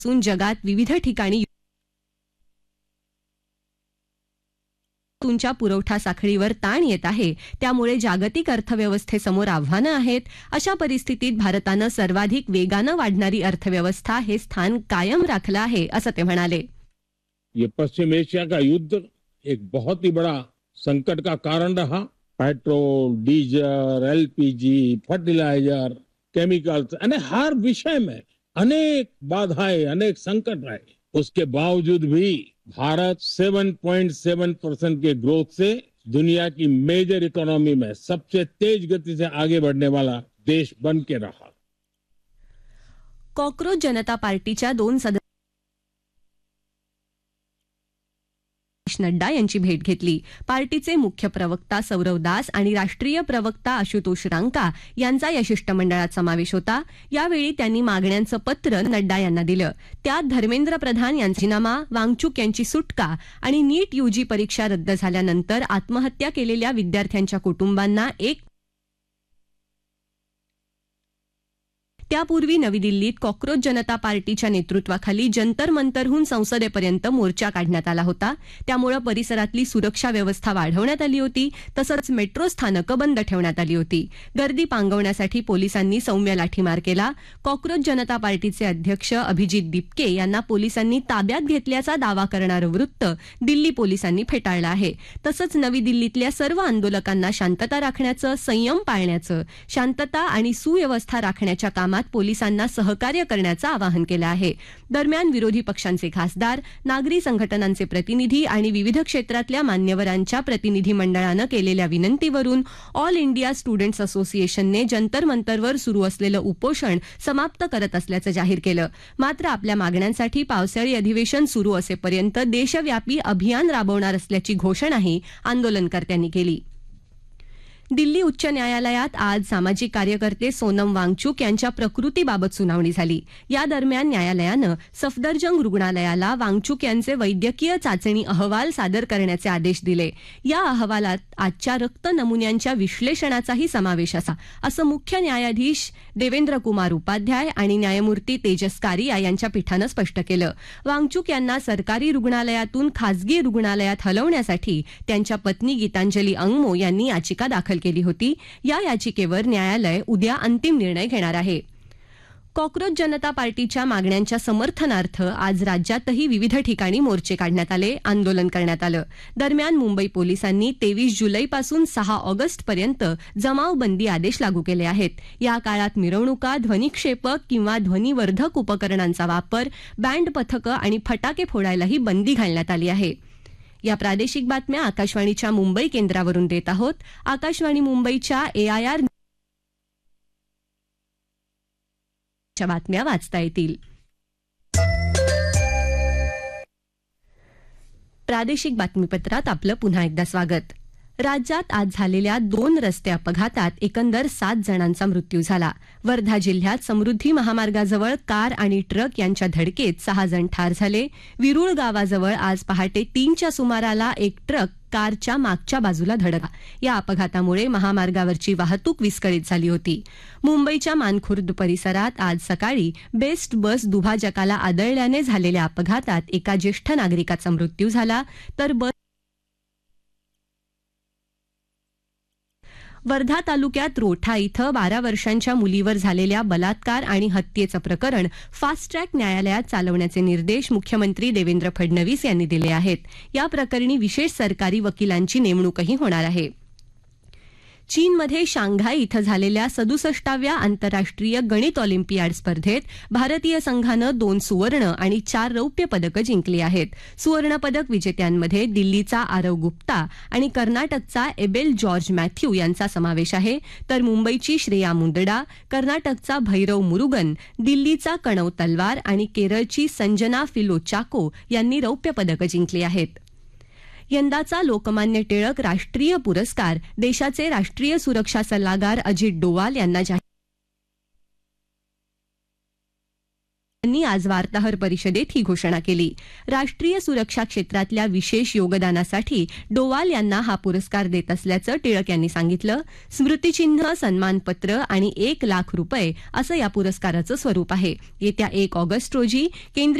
जगात विविध ठिकाणी तुमच्या पुरवठा साखळीवर ताण येत आहे, त्यामुळे जागतिक अर्थव्यवस्थेसमोर आव्हानं आहेत. अशा परिस्थितीत भारतानं सर्वाधिक वेगानं वाढणारी अर्थव्यवस्था हे स्थान कायम राखलं आहे, असं ते म्हणाले. ये पश्चिम एशिया का युद्ध एक बहुत ही बड़ा संकट का कारण रहा. Petrol, diesel, LPG, fertiliser, chemicals यानी हर विषय में अनेक बाधाएं, अनेक संकट रहे. उसके बावजूद भी भारत 7.7% के ग्रोथ से दुनिया की मेजर इकोनॉमी में सबसे तेज गति से आगे बढ़ने वाला देश बन के रहा. कॉकरोच जनता पार्टीच्या 2 सदस्य नड्डा यांची भेट घेतली. पार्टीचे मुख्य प्रवक्ता सौरव दास आणि राष्ट्रीय प्रवक्ता आशुतोष रांका यांचा या शिष्टमंडळात समावेश होता. यावेळी त्यांनी मागण्यांचं पत्र नड्डा यांना दिलं. त्यात धर्मेंद्र प्रधान यांचा राजीनामा, वांगचुक यांची सुटका आणि नीट यूजी परीक्षा रद्द झाल्यानंतर आत्महत्या केलेल्या विद्यार्थ्यांच्या कुटुंबांना त्यापूर्वी नवी दिल्लीत कॉकरोच जनता पार्टीच्या नेतृत्वाखाली जंतर मंतरहून संसदेपर्यंत मोर्चा काढण्यात आला होता. त्यामुळे परिसरातली सुरक्षा व्यवस्था वाढवण्यात आली होती. तसंच मेट्रो स्थानकं बंद ठेवण्यात आली होती. गर्दी पांगवण्यासाठी पोलिसांनी सौम्य लाठीमार केला. कॉकरोच जनता पार्टीचे अध्यक्ष अभिजित दिपके यांना पोलिसांनी ताब्यात घेतल्याचा दावा करणारं वृत्त दिल्ली पोलिसांनी फेटाळलं आहे. तसंच नवी दिल्लीतल्या सर्व आंदोलकांना शांतता राखण्याचं, संयम पाळण्याचं, शांतता आणि सुव्यवस्था राखण्याच्या कामात पोलिसांना सहकार्य करण्याचं आवाहन केलं आहे. दरम्यान विरोधी पक्षांचे खासदार, नागरी संघटनांचे प्रतिनिधी आणि विविध क्षेत्रातल्या मान्यवरांच्या प्रतिनिधी मंडळानं केलेल्या विनंतीवरून ऑल इंडिया स्टुडंट्स असोसिएशनने जंतर मंतरवर सुरू असलेलं उपोषण समाप्त करत असल्याचं जाहीर केलं. मात्र आपल्या मागण्यांसाठी पावसाळी अधिवेशन सुरू असेपर्यंत देशव्यापी अभियान राबवणार असल्याची घोषणाही आंदोलनकर्त्यांनी केली. दिल्ली उच्च न्यायालयात आज सामाजिक कार्यकर्ते सोनम वांगचुक यांच्या प्रकृतीबाबत सुनावणी झाली. या दरम्यान न्यायालयानं सफदरजंग रुग्णालयाला वांगचुक यांचे वैद्यकीय चाचणी अहवाल सादर करण्याचे आदेश दिले. या अहवालात आजच्या रक्त नमुन्यांच्या विश्लेषणाचाही समावेश असा, असं मुख्य न्यायाधीश देवेंद्र कुमार उपाध्याय आणि न्यायमूर्ती तेजस कारिया यांच्या पीठानं स्पष्ट केलं. वांगचुक यांना सरकारी रुग्णालयातून खासगी रुग्णालयात हलवण्यासाठी त्यांच्या पत्नी गीतांजली अंगमो यांनी याचिका दाखल केली होती. या याचिकेवर न्यायालय उद्या अंतिम निर्णय घेणार आहे. कॉकरोच जनता पार्टीच्या मागण्यांच्या समर्थनार्थ आज राज्यातही विविध ठिकाणी मोर्चे काढण्यात आले, आंदोलन करण्यात आलं. दरम्यान मुंबई पोलिसांनी 23 जुलैपासून 6 ऑगस्टपर्यंत जमावबंदी आदेश लागू केले आहेत. या काळात मिरवणुका, ध्वनिक्षेपक किंवा ध्वनिवर्धक उपकरणांचा वापर, बँड पथकं आणि फटाके फोडायलाही बंदी घालण्यात आली आहे. या प्रादेशिक बातम्या आकाशवाणीच्या मुंबई केंद्रावरून देत आहोत. आकाशवाणी मुंबईच्या AIR बातम्या वाचता येतील. प्रादेशिक बातमीपत्रात आपलं पुन्हा एकदा स्वागत. राज्यात आज झालेल्या 2 रस्ते अपघातात एकंदर 7 जणांचा मृत्यू झाला. वर्धा जिल्ह्यात समृद्धी महामार्गाजवळ कार आणि ट्रक यांच्या धडकेत 6 जण ठार झाले. विरुळ गावाजवळ आज पहाटे 3च्या सुमाराला एक ट्रक कारच्या मागच्या बाजूला धडकला. या अपघातामुळे महामार्गावरची वाहतूक विस्कळीत झाली होती. मुंबईच्या मानखुर्द परिसरात आज सकाळी बेस्ट बस दुभाजकाला आदळल्याने झालेल्या अपघातात एका ज्येष्ठ नागरिकाचा मृत्यू झाला, तर वर्धा तालुक्यात रोठा इथं 12 वर्षांच्या मुलीवर झालेल्या बलात्कार आणि हत्येचं प्रकरण फास्ट ट्रॅक न्यायालयात चालवण्याचे निर्देश मुख्यमंत्री देवेंद्र फडणवीस यांनी दिले आहेत. या प्रकरणी विशेष सरकारी वकिलांची नेमणूकही होणार आहे. चीनमध्ये शांघाय इथं झालेल्या 67व्या आंतरराष्ट्रीय गणित ऑलिम्पियाड स्पर्धेत भारतीय संघानं 2 सुवर्ण आणि 4 रौप्य पदकं जिंकली आहेत. सुवर्ण पदक विजेत्यांमध्ये दिल्लीचा आरव गुप्ता आणि कर्नाटकचा एबेल जॉर्ज मॅथ्यू यांचा समावेश आहे, तर मुंबईची श्रेया मुंदडा, कर्नाटकचा भैरव मुरुगन, दिल्लीचा कणव तलवार आणि केरळची संजना फिलो चाको यांनी रौप्य पदकं जिंकली आहेत. यंदाचा लोकमान्य टिळक राष्ट्रीय पुरस्कार देशाचे राष्ट्रीय सुरक्षा सल्लागार अजित डोवाल यांना जाहीर यांनी आज वार्ताहर परिषदेत ही घोषणा केली. राष्ट्रीय सुरक्षा क्षेत्रातल्या विशेष योगदानासाठी डोवाल यांना हा पुरस्कार देत असल्याचं टिळक यांनी सांगितलं. स्मृतिचिन्ह, सन्मानपत्र आणि 1 लाख रुपये असं या पुरस्काराचं स्वरूप आहे. येत्या 1 ऑगस्ट रोजी केंद्रीय